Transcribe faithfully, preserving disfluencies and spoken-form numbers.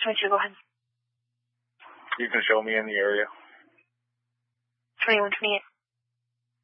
me to go ahead. You can show me in the area. twenty-one twenty-eight.